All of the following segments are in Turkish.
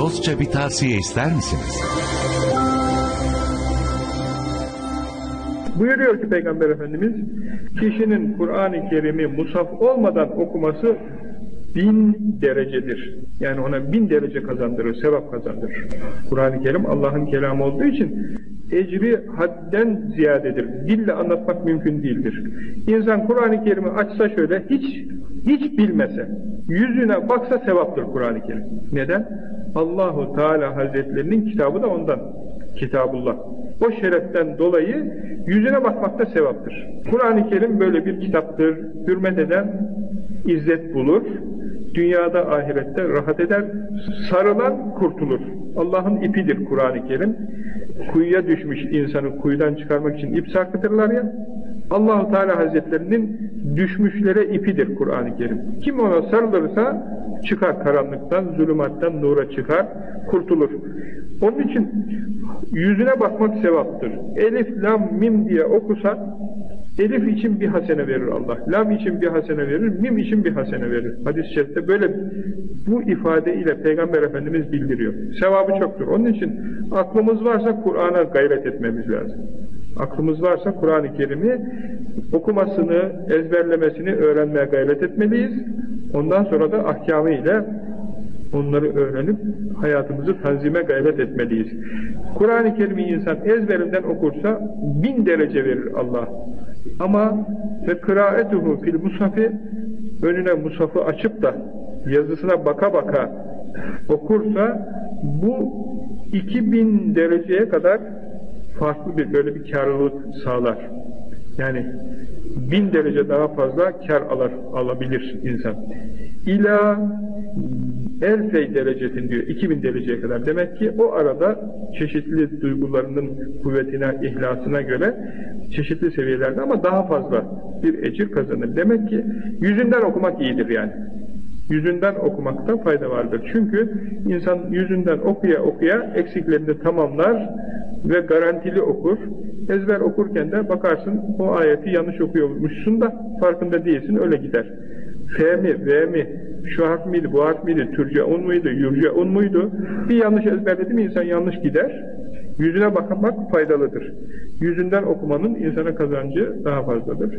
Dostça bir tavsiye ister misiniz? Buyuruyor ki Peygamber Efendimiz, kişinin Kur'an-ı Kerim'i mushaf olmadan okuması 1000 derecedir. Yani ona 1000 derece kazandırır, sevap kazandırır. Kur'an-ı Kerim Allah'ın kelamı olduğu için ecri hadden ziyadedir. Dille anlatmak mümkün değildir. İnsan Kur'an-ı Kerim'i açsa şöyle, hiç bilmese, yüzüne baksa sevaptır Kur'an-ı Kerim. Neden? Allahu Teala Hazretlerinin kitabı da ondan. Kitabullah. O şereften dolayı yüzüne bakmak da sevaptır. Kur'an-ı Kerim böyle bir kitaptır. Hürmet eden izzet bulur. Dünyada ahirette rahat eder. Sarılan kurtulur. Allah'ın ipidir Kur'an-ı Kerim. Kuyuya düşmüş insanı kuyudan çıkarmak için ip sarkıtırlar ya. Allah-u Teala Hazretlerinin düşmüşlere ipidir Kur'an-ı Kerim. Kim ona sarılırsa çıkar karanlıktan, zulümattan nura çıkar, kurtulur. Onun için yüzüne bakmak sevaptır. Elif, lam, mim diye okusa, elif için bir hasene verir Allah. Lam için bir hasene verir, mim için bir hasene verir. Hadis-i şerifte böyle bu ifade ile Peygamber Efendimiz bildiriyor. Sevabı çoktur. Onun için aklımız varsa Kur'an'a gayret etmemiz lazım. Aklımız varsa Kur'an-ı Kerim'i okumasını, ezberlemesini öğrenmeye gayret etmeliyiz. Ondan sonra da ahkamı ile onları öğrenip hayatımızı tanzime gayret etmeliyiz. Kur'an-ı Kerim'i insan ezberinden okursa 1000 derece verir Allah. Ama ve kıraaetuhu fil mushafi, önüne mushafı açıp da yazısına baka baka okursa bu 2000 dereceye kadar farklı bir böyle bir karlılık sağlar. Yani 1000 derece daha fazla kar alabilir insan. İlâ elfey derecetin diyor, 2000 dereceye kadar. Demek ki o arada çeşitli duygularının kuvvetine, ihlasına göre çeşitli seviyelerde ama daha fazla bir ecir kazanır. Demek ki yüzünden okumak iyidir yani. Yüzünden okumakta fayda vardır. Çünkü insan yüzünden okuya eksiklerini tamamlar ve garantili okur. Ezber okurken de bakarsın o ayeti yanlış okuyormuşsun da farkında değilsin, öyle gider. F mi, V mi, şu harf miydi, bu harf miydi, Türceun muydu, Yurceun muydu? Bir yanlış ezberledi mi insan yanlış gider. Yüzüne bakmak faydalıdır. Yüzünden okumanın insana kazancı daha fazladır.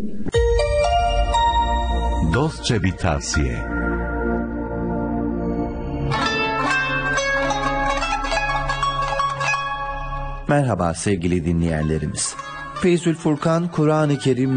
Dostça bir tavsiye. Merhaba sevgili dinleyenlerimiz. Feyzül Furkan Kur'an-ı Kerim